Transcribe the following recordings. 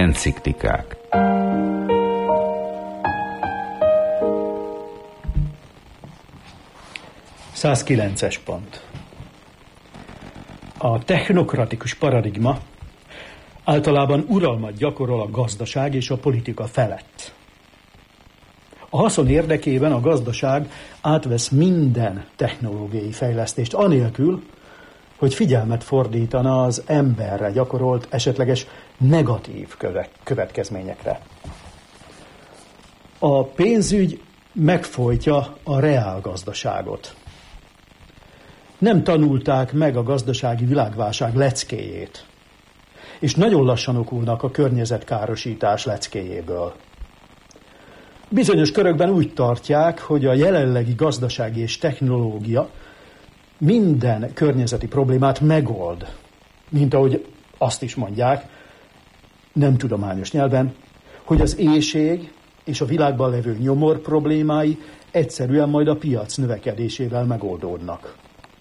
Enciklikák. ...109-es pont. A technokratikus paradigma általában uralmat gyakorol a gazdaság és a politika felett. A haszon érdekében a gazdaság átvesz minden technológiai fejlesztést, anélkül, hogy figyelmet fordítana az emberre gyakorolt esetleges negatív következményekre. A pénzügy megfojtja a reálgazdaságot. Nem tanulták meg a gazdasági világválság leckéjét, és nagyon lassan okulnak a környezetkárosítás leckéjéből. Bizonyos körökben úgy tartják, hogy a jelenlegi gazdasági és technológia minden környezeti problémát megold, mint ahogy azt is mondják, nem tudományos nyelven, hogy az éhség és a világban levő nyomor problémái egyszerűen majd a piac növekedésével megoldódnak.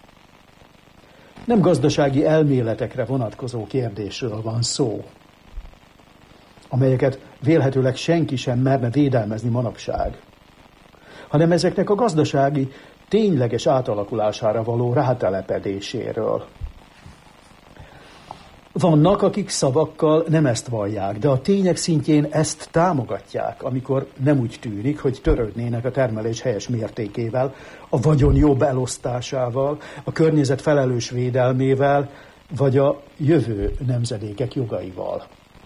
Nem gazdasági elméletekre vonatkozó kérdésről van szó, amelyeket vélhetőleg senki sem merne védelmezni manapság, hanem ezeknek a gazdasági tényleges átalakulására való rátelepedéséről. Vannak, akik szavakkal nem ezt vallják, de a tények szintjén ezt támogatják, amikor nem úgy tűnik, hogy törődnének a termelés helyes mértékével, a vagyon jobb elosztásával, a környezet felelős védelmével, vagy a jövő nemzedékek jogaival.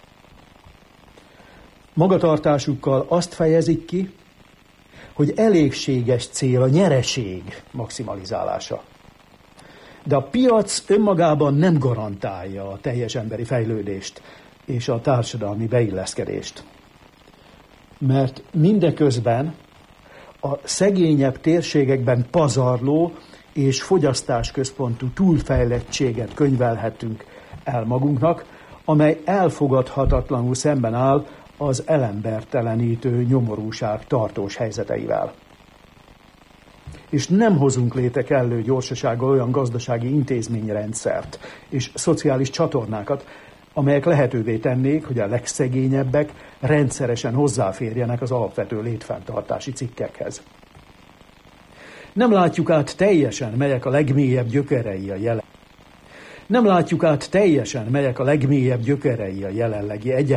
Magatartásukkal azt fejezik ki, hogy elégséges cél a nyereség maximalizálása. De a piac önmagában nem garantálja a teljes emberi fejlődést és a társadalmi beilleszkedést. Mert mindeközben a szegényebb térségekben pazarló és fogyasztásközpontú túlfejlettséget könyvelhetünk el magunknak, amely elfogadhatatlanul szemben áll az elembertelenítő nyomorúság tartós helyzeteivel. És nem hozunk létre kellő gyorsasággal olyan gazdasági intézményrendszert és szociális csatornákat, amelyek lehetővé tennék, hogy a legszegényebbek rendszeresen hozzáférjenek az alapvető létfenntartási cikkekhez. Nem látjuk át teljesen, melyek a legmélyebb gyökerei a jelenlegi